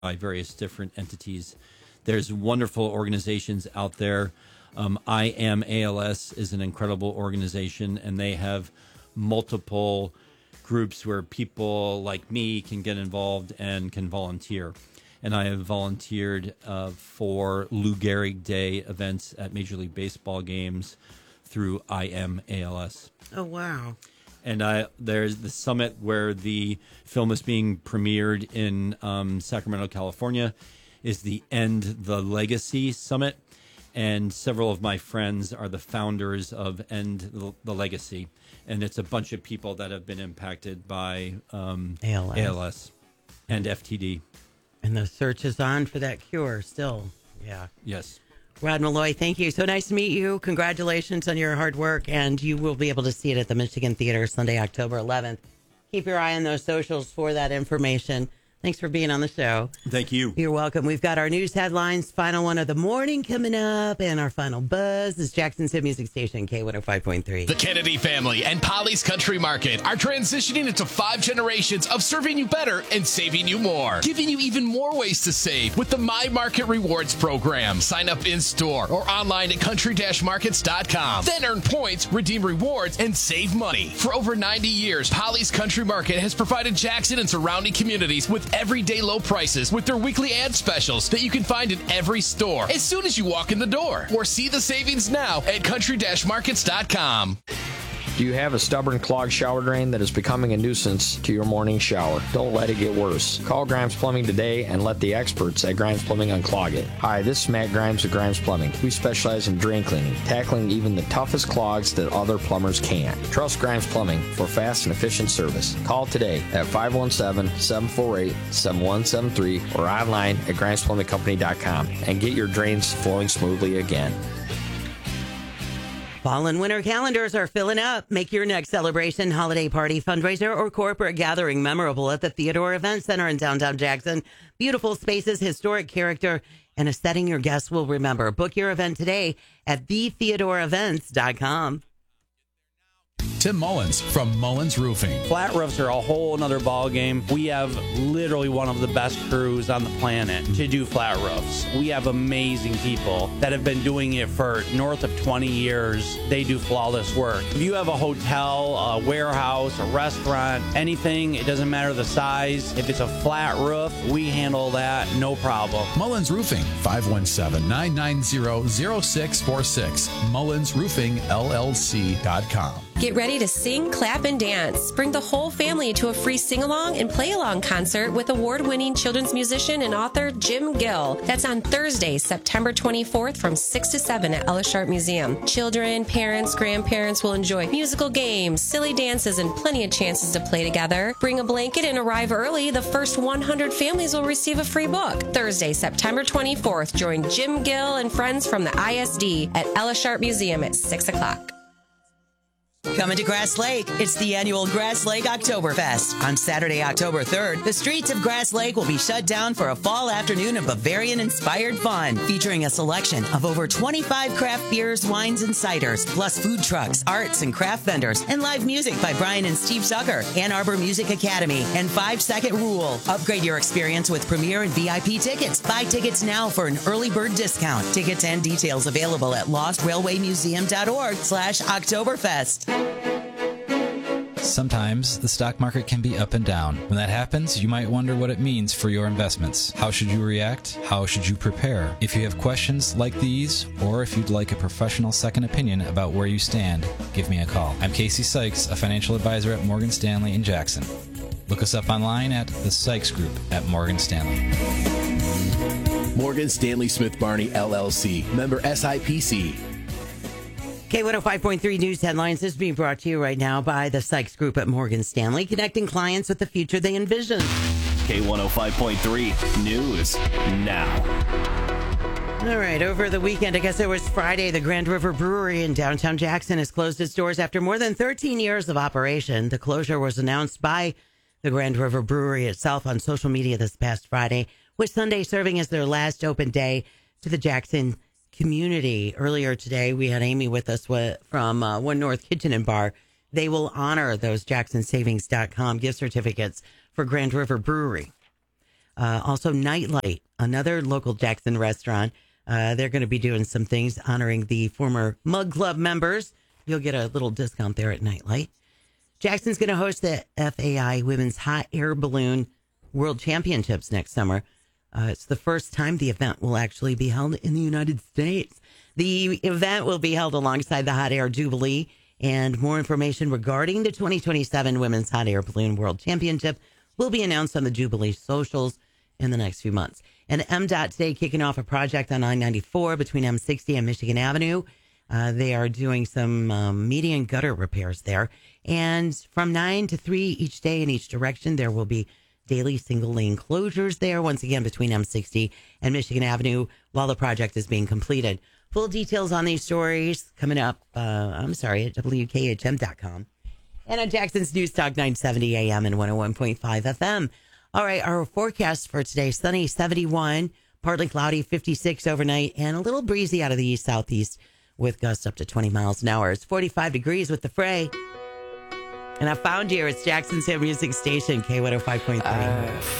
by various different entities. There's wonderful organizations out there. I Am ALS is an incredible organization, and they have multiple groups where people like me can get involved and can volunteer. And I have volunteered for Lou Gehrig Day events at Major League Baseball games through I Am ALS. Oh, wow. And there's the summit where the film is being premiered in Sacramento, California, is the End the Legacy Summit. And several of my friends are the founders of End the Legacy. And it's a bunch of people that have been impacted by ALS and FTD. And the search is on for that cure still. Yeah. Yes. Rod Malloy, thank you. So nice to meet you. Congratulations on your hard work. And you will be able to see it at the Michigan Theater Sunday, October 11th. Keep your eye on those socials for that information. Thanks for being on the show. Thank you. You're welcome. We've got our news headlines, final one of the morning coming up, and our final buzz is Jackson's hit music station, K105.3. The Kennedy family and Polly's Country Market are transitioning into 5 generations of serving you better and saving you more, giving you even more ways to save with the My Market Rewards program. Sign up in-store or online at country-markets.com. Then earn points, redeem rewards, and save money. For over 90 years, Polly's Country Market has provided Jackson and surrounding communities with everyday low prices with their weekly ad specials that you can find in every store as soon as you walk in the door. Or see the savings now at country-markets.com. Do you have a stubborn clogged shower drain that is becoming a nuisance to your morning shower? Don't let it get worse. Call Grimes Plumbing today and let the experts at Grimes Plumbing unclog it. Hi, this is Matt Grimes of Grimes Plumbing. We specialize in drain cleaning, tackling even the toughest clogs that other plumbers can't. Trust Grimes Plumbing for fast and efficient service. Call today at 517-748-7173 or online at grimesplumbingcompany.com and get your drains flowing smoothly again. Fall and winter calendars are filling up. Make your next celebration, holiday party, fundraiser, or corporate gathering memorable at the Theodore Event Center in downtown Jackson. Beautiful spaces, historic character, and a setting your guests will remember. Book your event today at thetheodoreevents.com. Tim Mullins from Mullins Roofing. Flat roofs are a whole nother ball game. We have literally one of the best crews on the planet to do flat roofs. We have amazing people that have been doing it for north of 20 years. They do flawless work. If you have a hotel, a warehouse, a restaurant, anything, it doesn't matter the size. If it's a flat roof, we handle that, no problem. Mullins Roofing, 517-990-0646. MullinsRoofingLLC.com. Get ready to sing, clap, and dance. Bring the whole family to a free sing-along and play-along concert with award-winning children's musician and author Jim Gill. That's on Thursday, September 24th from 6 to 7 at Ellis Sharp Museum. Children, parents, grandparents will enjoy musical games, silly dances, and plenty of chances to play together. Bring a blanket and arrive early. The first 100 families will receive a free book. Thursday, September 24th, join Jim Gill and friends from the ISD at Ellis Sharp Museum at 6 o'clock. Coming to Grass Lake, it's the annual Grass Lake Oktoberfest. On Saturday, October 3rd, the streets of Grass Lake will be shut down for a fall afternoon of Bavarian-inspired fun, featuring a selection of over 25 craft beers, wines, and ciders, plus food trucks, arts, and craft vendors, and live music by Brian and Steve Zucker, Ann Arbor Music Academy, and 5-Second Rule. Upgrade your experience with Premier and VIP tickets. Buy tickets now for an early bird discount. Tickets and details available at lostrailwaymuseum.org/Oktoberfest. Sometimes the stock market can be up and down. When that happens, you might wonder what it means for your investments. How should you react? How should you prepare? If you have questions like these, or if you'd like a professional second opinion about where you stand, give me a call. I'm Casey Sykes, a financial advisor at Morgan Stanley in Jackson. Look us up online at the Sykes Group at Morgan Stanley. Morgan Stanley Smith Barney, LLC. Member SIPC. K105.3 News Headlines is being brought to you right now by the Sykes Group at Morgan Stanley, connecting clients with the future they envision. K105.3 News now. All right, over the weekend, I guess it was Friday, the Grand River Brewery in downtown Jackson has closed its doors after more than 13 years of operation. The closure was announced by the Grand River Brewery itself on social media this past Friday, with Sunday serving as their last open day to the Jackson community. Earlier today, we had Amy with us from One North Kitchen and Bar. They will honor those JacksonSavings.com gift certificates for Grand River Brewery. Also, Nightlight, another local Jackson restaurant. They're going to be doing some things honoring the former Mug Club members. You'll get a little discount there at Nightlight. Jackson's going to host the FAI Women's Hot Air Balloon World Championships next summer. It's the first time the event will actually be held in the United States. The event will be held alongside the Hot Air Jubilee, and more information regarding the 2027 Women's Hot Air Balloon World Championship will be announced on the Jubilee socials in the next few months. And MDOT today kicking off a project on I-94 between M60 and Michigan Avenue. They are doing some median gutter repairs there. And from 9 to 3 each day in each direction, there will be daily single lane closures there, once again, between M60 and Michigan Avenue while the project is being completed. Full details on these stories coming up, at WKHM.com. And on Jackson's News Talk 970 AM and 101.5 FM. All right, our forecast for today, sunny 71, partly cloudy 56 overnight, and a little breezy out of the east-southeast with gusts up to 20 miles an hour. It's 45 degrees with the Fray. And I found you. It's Jackson's Hit Music Station, K105.3.